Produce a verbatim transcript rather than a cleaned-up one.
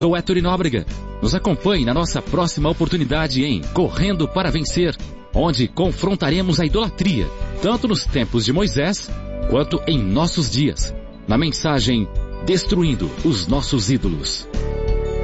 Sou Héctor Nóbrega. Nos acompanhe na nossa próxima oportunidade em Correndo para Vencer, onde confrontaremos a idolatria, tanto nos tempos de Moisés, quanto em nossos dias, na mensagem Destruindo os Nossos Ídolos.